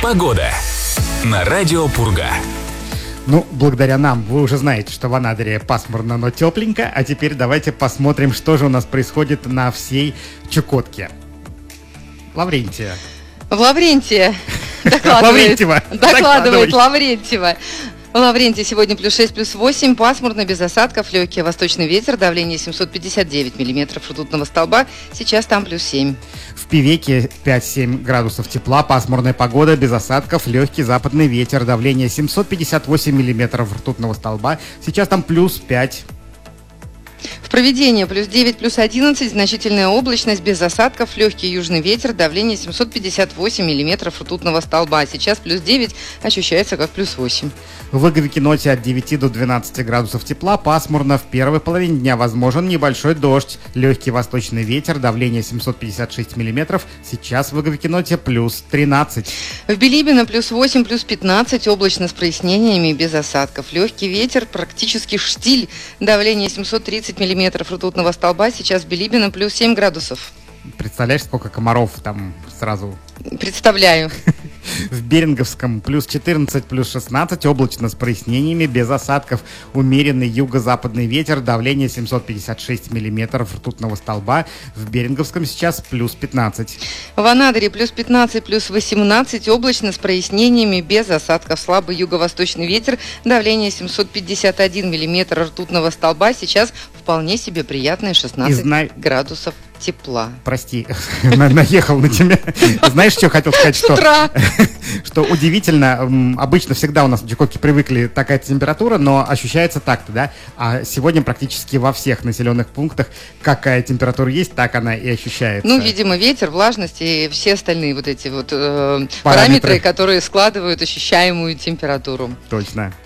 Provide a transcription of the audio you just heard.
Погода на радио Пурга. Ну, благодаря нам вы уже знаете, что в Анадыре пасмурно, но тепленько. А теперь давайте посмотрим, что же у нас происходит на всей Чукотке. Лаврентия. Лаврентия докладывает Лаврентьева. В Лаврентии сегодня плюс 6, плюс 8, пасмурно, без осадков, легкий восточный ветер, давление 759 миллиметров ртутного столба, сейчас там плюс 7. В Певеке 5-7 градусов тепла, пасмурная погода, без осадков, легкий западный ветер, давление 758 миллиметров ртутного столба, сейчас там плюс 5. В Провидении плюс 9, плюс 11, значительная облачность, без осадков, легкий южный ветер, давление 758 миллиметров ртутного столба. Сейчас плюс 9, ощущается как плюс 8. В Иговикиноте от 9 до 12 градусов тепла, пасмурно, в первой половине дня возможен небольшой дождь, легкий восточный ветер, давление 756 миллиметров, сейчас в Иговикиноте плюс 13. В Билибино плюс 8, плюс 15, облачно с прояснениями, без осадков, легкий ветер, практически штиль, давление 730 миллиметров ртутного столба, сейчас в Билибино плюс 7 градусов. Представляешь, сколько комаров там сразу? Представляю. В Беринговском плюс 14, плюс 16, облачно с прояснениями, без осадков, умеренный юго-западный ветер, давление 756 миллиметров ртутного столба. В Беринговском сейчас плюс 15. В Анадыре плюс 15, плюс 18, облачно с прояснениями, без осадков, слабый юго-восточный ветер, давление 751 миллиметр ртутного столба, сейчас вполне себе приятные 16 градусов тепла. Прости, наехал на тебя. Знаешь, что хотел сказать? Что удивительно, обычно всегда у нас в Чукотке привыкли такая температура, но ощущается так-то, да? А сегодня практически во всех населенных пунктах какая температура есть, так она и ощущается. Ну, видимо, ветер, влажность и все остальные вот эти вот параметры, которые складывают ощущаемую температуру. Точно.